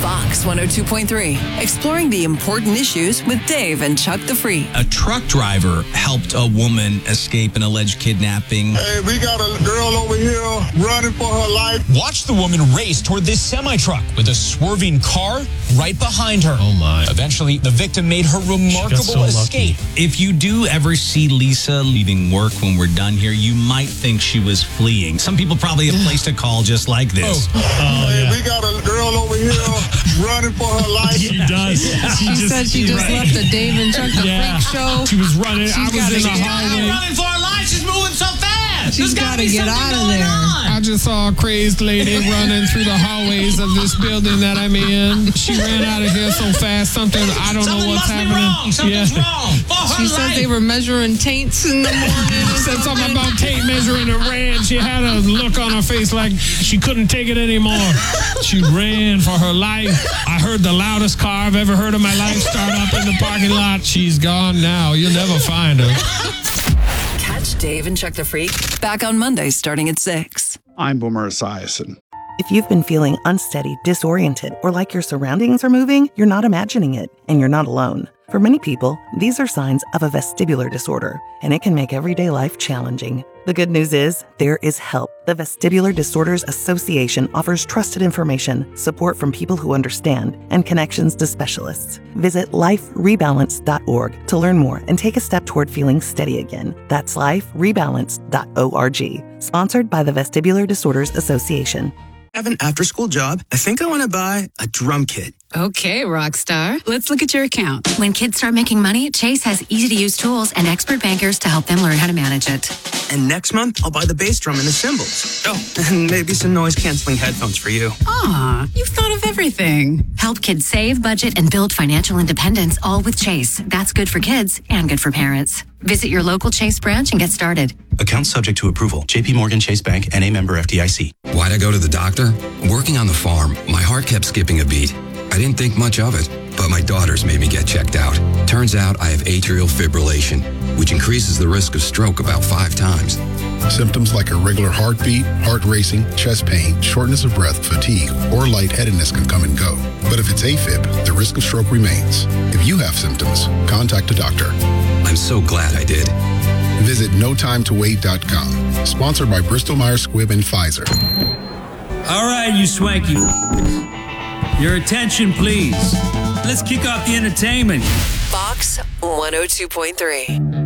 Fox 102.3, exploring the important issues with Dave and Chuck the Freak. A truck driver helped a woman escape an alleged kidnapping. Hey, we got a girl over here running for her life. Watch the woman race toward this semi-truck with a swerving car right behind her. Oh, my. Eventually, the victim made her remarkable escape. If you do ever see Lisa leaving work when we're done here, you might think she was fleeing. Some people probably have placed a call just like this. Hey, we got a girl over here running for her life. She does. Yeah. She said she just left the Dave and Chuck the Freak show. She was running. I was in the hallway. Running for her life. She's moving so fast. She's got to get out of there. I just saw a crazed lady running through the hallways of this building that I'm in. She ran out of here so fast. I don't know what's happening. Something's wrong. She said they were measuring taints in the morning. She said something about tape measuring and ran. She had a look on her face like she couldn't take it anymore. She ran for her life. I heard the loudest car I've ever heard in my life start up in the parking lot. She's gone now. You'll never find her. Catch Dave and Chuck the Freak back on Monday starting at 6. I'm Boomer Esiason. If you've been feeling unsteady, disoriented, or like your surroundings are moving, you're not imagining it, and you're not alone. For many people, these are signs of a vestibular disorder, and it can make everyday life challenging. The good news is, there is help. The Vestibular Disorders Association offers trusted information, support from people who understand, and connections to specialists. Visit liferebalance.org to learn more and take a step toward feeling steady again. That's liferebalance.org. Sponsored by the Vestibular Disorders Association. I have an after-school job. I think I want to buy a drum kit. Okay, Rockstar. Let's look at your account. When kids start making money, Chase has easy-to-use tools and expert bankers to help them learn how to manage it. And next month, I'll buy the bass drum and the cymbals. Oh, and maybe some noise-canceling headphones for you. Aw, you've thought of everything. Help kids save, budget, and build financial independence, all with Chase. That's good for kids and good for parents. Visit your local Chase branch and get started. Account subject to approval. J.P. Morgan Chase Bank, N.A. member FDIC. Why'd I go to the doctor? Working on the farm, my heart kept skipping a beat. I didn't think much of it, but my daughters made me get checked out. Turns out I have atrial fibrillation, which increases the risk of stroke about 5 times. Symptoms like irregular heartbeat, heart racing, chest pain, shortness of breath, fatigue, or lightheadedness can come and go. But if it's AFib, the risk of stroke remains. If you have symptoms, contact a doctor. I'm so glad I did. Visit NoTimeToWait.com. Sponsored by Bristol-Myers Squibb and Pfizer. All right, you swanky. Your attention, please. Let's kick off the entertainment. Fox 102.3.